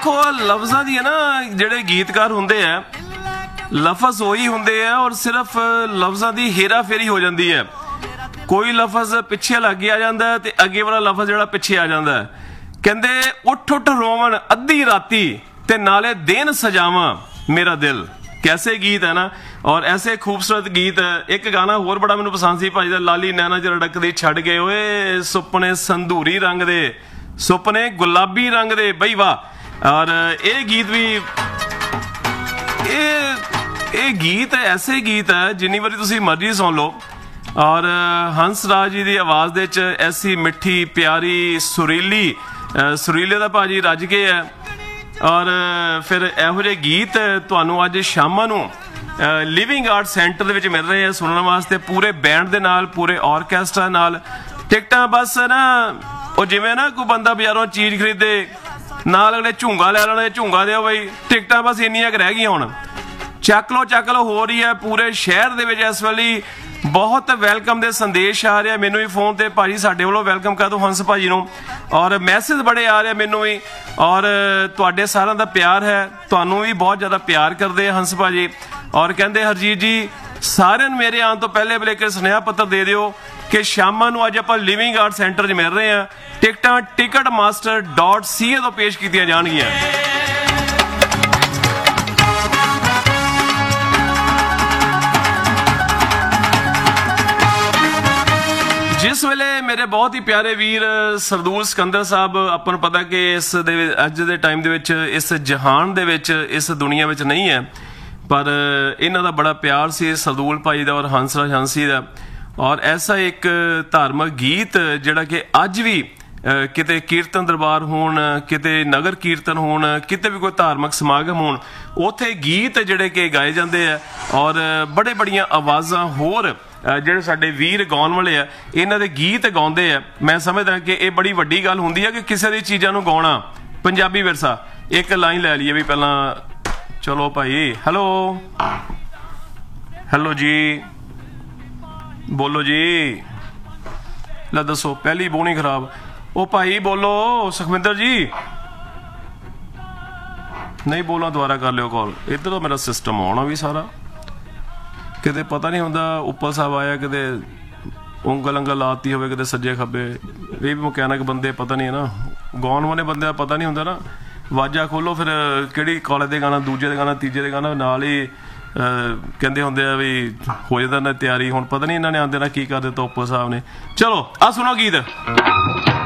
देखो लफ्ज़ां दी है ना ਜਿਹੜੇ ਗੀਤਕਾਰ ਹੁੰਦੇ ਆ ਲਫ਼ਜ਼ ਉਹੀ ਹੁੰਦੇ ਆ ਔਰ ਸਿਰਫ ਲਫ਼ਜ਼ਾਂ ਦੀ ਹੇਰਾ ਫੇਰੀ ਹੋ ਜਾਂਦੀ ਹੈ ਕੋਈ ਲਫ਼ਜ਼ ਪਿੱਛੇ ਲੱਗ ਆ ਜਾਂਦਾ ਤੇ ਅੱਗੇ ਵਾਲਾ ਲਫ਼ਜ਼ ਜਿਹੜਾ ਪਿੱਛੇ ਆ ਜਾਂਦਾ ਕਹਿੰਦੇ ਉੱਠ ਉੱਠ ਰੋਵਣ ਅੱਧੀ ਰਾਤੀ ਤੇ ਨਾਲੇ ਦੇਣ ਸਜਾਵਾਂ ਮੇਰਾ ਦਿਲ कैसे गीत है ना और ऐसे खूबसूरत गीत एक गाना होर बड़ा मैनू पसंद सी भाई दा लाली नैना च रड़कदी छड़ गए ओए सुपने संधूरी रंग दे सुपने गुलाबी रंग दे बई वाह और ये गीत भी ये गीत ऐसे गीत है जिन्नी बारी तुसी मर्जी सुन लो और हंस राज जी की आवाज़ दे च ऐसी मिठी प्यारी सुरीले दा भाजी रज के है और फिर ਇਹੋ ਜਿਹੇ ਗੀਤ ਤੁਹਾਨੂੰ ਅੱਜ ਸ਼ਾਮਾਂ ਨੂੰ ਲਿਵਿੰਗ ਆਰਟ ਸੈਂਟਰ ਦੇ ਵਿੱਚ ਮਿਲ ਰਹੇ ਆ ਸੁਣਨ ਵਾਸਤੇ ਪੂਰੇ ਬੈਂਡ ਦੇ ਨਾਲ ਪੂਰੇ ਆਰਕੈਸਟਰਾ ਨਾਲ ਟਿਕਟਾਂ ਬਸ ਨਾ ਉਹ ਜਿਵੇਂ ਨਾ ਕੋਈ ਬੰਦਾ ਬਾਜ਼ਾਰੋਂ ਚੀਜ਼ ਖਰੀਦੇ ਨਾਲ ਅਗਲੇ ਝੁੰਗਾ ਲੈ ਲੈਣੇ ਝੁੰਗਾ ਦਿਓ ਬਈ ਟਿਕਟਾਂ ਬਸ ਇੰਨੀਆਂ ਕੁ ਰਹਿ ਗਈਆਂ ਹੁਣ ਚੱਕ ਲਓ ਹੋ ਰਹੀ ਹੈ ਪੂਰੇ ਸ਼ਹਿਰ ਦੇ ਵਿੱਚ ਇਸ ਵੇਲੇ ਬਹੁਤ ਵੈਲਕਮ ਦੇ ਸੰਦੇਸ਼ ਆ ਰਿਹਾ ਮੈਨੂੰ ਵੀ ਫੋਨ ਤੇ ਭਾਜੀ ਸਾਡੇ ਵੱਲੋਂ ਵੈਲਕਮ ਕਰ ਦਿਓ ਹੰਸ ਭਾਜੀ ਨੂੰ ਔਰ ਮੈਸੇਜ ਬੜੇ ਆ ਰਹੇ ਮੈਨੂੰ ਵੀ ਔਰ ਤੁਹਾਡੇ ਸਾਰਿਆਂ ਦਾ ਪਿਆਰ ਹੈ ਤੁਹਾਨੂੰ ਵੀ ਬਹੁਤ ਜ਼ਿਆਦਾ ਪਿਆਰ ਕਰਦੇ ਹੰਸ ਭਾਜੀ ਔਰ ਕਹਿੰਦੇ ਹਰਜੀਤ ਜੀ ਸਾਰਿਆਂ ਨੂੰ ਮੇਰੇ ਆਉਣ ਤੋਂ ਪਹਿਲੇ ਇੱਕ ਸੁਨੇਹਾ ਪੱਤਰ ਦੇ ਦਿਓ ਕਿ ਸ਼ਾਮਾਂ ਨੂੰ ਅੱਜ ਆਪਾਂ ਲਿਵਿੰਗ ਆਰਟ ਸੈਂਟਰ 'ਚ ਮਿਲ ਰਹੇ ਹਾਂ ਟਿਕਟਾਂ ticketmaster.ca ਤੋਂ ਪੇਸ਼ ਕੀਤੀਆਂ ਜਾਣਗੀਆਂ जिस वेले मेरे बहुत ही प्यारे वीर सरदूल सिकंदर साहब ਆਪਾਂ ਨੂੰ ਪਤਾ ਕਿ ਇਸ ਦੇ ਅੱਜ ਦੇ ਟਾਈਮ ਦੇ ਵਿੱਚ ਇਸ ਜਹਾਨ ਦੇ ਵਿੱਚ ਇਸ ਦੁਨੀਆ ਵਿੱਚ ਨਹੀਂ ਹੈ ਪਰ ਇਹਨਾਂ ਦਾ ਬੜਾ ਪਿਆਰ ਸੀ ਸਰਦੂਲ ਭਾਈ ਦਾ ਔਰ ਹੰਸਰਾਜ ਹੰਸੀ ਦਾ ਔਰ ਐਸਾ ਇੱਕ ਧਾਰਮਿਕ ਗੀਤ ਜਿਹੜਾ ਕਿ ਅੱਜ ਵੀ ਕਿਤੇ ਕੀਰਤਨ ਦਰਬਾਰ ਹੋਣ ਕਿਤੇ ਨਗਰ ਕੀਰਤਨ ਹੋਣ ਕਿਤੇ ਵੀ ਕੋਈ ਧਾਰਮਿਕ ਸਮਾਗਮ ਹੋਣ ਉੱਥੇ ਗੀਤ ਜਿਹੜੇ ਕਿ ਗਾਏ ਜਾਂਦੇ ਆ ਔਰ ਬੜੀਆਂ ਆਵਾਜ਼ਾਂ ਹੋਰ ਜਿਹੜੇ ਸਾਡੇ ਵੀਰ ਗਾਉਣ ਵਾਲੇ ਆ ਇਹਨਾਂ ਦੇ ਗੀਤ ਗਾਉਂਦੇ ਆ ਮੈਂ ਸਮਝਦਾ ਕਿ ਇਹ ਬੜੀ ਵੱਡੀ ਗੱਲ ਹੁੰਦੀ ਹੈ ਕਿ ਕਿਸੇ ਦੀ ਚੀਜ਼ਾਂ ਨੂੰ ਗਾਉਣਾ ਪੰਜਾਬੀ ਵਿਰਸਾ ਇੱਕ ਲਾਈਨ ਲੈ ਲਈਏ ਵੀ ਪਹਿਲਾਂ ਚਲੋ ਭਾਈ ਹੈਲੋ ਜੀ ਬੋਲੋ ਜੀ ਲੈ ਦੱਸੋ ਪਹਿਲੀ ਬੋਣੀ ਖਰਾਬ ਉਹ ਭਾਈ ਬੋਲੋ ਸੁਖਵਿੰਦਰ ਜੀ ਨਹੀਂ ਬੋਲਣਾ ਦੁਬਾਰਾ ਕਰ ਲਿਓ ਕਾਲ ਇੱਧਰ ਤੋਂ ਮੇਰਾ ਸਿਸਟਮ ਆਉਣਾ ਵੀ ਸਾਰਾ ਕਿਤੇ ਪਤਾ ਨਹੀਂ ਹੁੰਦਾ ਉੱਪਰ ਸਾਹਿਬ ਆਇਆ ਕਿਤੇ ਉਂਗਲ ਲਾਤੀ ਹੋਵੇ ਕਿਤੇ ਸੱਜੇ ਖੱਬੇ ਇਹ ਵੀ ਮਕੈਨਿਕ ਬੰਦੇ ਪਤਾ ਨਹੀਂ ਹੈ ਨਾ ਗਾਉਣ ਵਾਲੇ ਬੰਦੇ ਦਾ ਪਤਾ ਨਹੀਂ ਹੁੰਦਾ ਨਾ ਵਾਜਾ ਖੋਲੋ ਫਿਰ ਕਿਹੜੀ ਕਾਲਜ ਦੇ ਗਾਣਾ ਦੂਜੇ ਦੇ ਗਾਣਾ ਤੀਜੇ ਦੇ ਗਾਣਾ ਨਾਲ ਹੀ ਕਹਿੰਦੇ ਹੁੰਦੇ ਆ ਵੀ ਹੋ ਜਾਂਦਾ ਨਾ ਤਿਆਰੀ ਹੁਣ ਪਤਾ ਨਹੀਂ ਇਹਨਾਂ ਨੇ ਆਉਂਦੇ ਨਾ ਕੀ ਕਰ ਦਿੱਤਾ ਉੱਪਰ ਸਾਹਿਬ ਨੇ ਚਲੋ ਆ ਸੁਣੋ ਗੀਤ